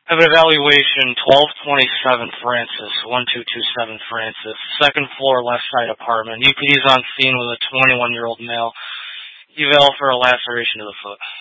I have an evaluation 1227 Francis, 1227 Francis, second floor left side apartment. EPD's on scene with a 21-year-old male. Eval for a laceration to the foot.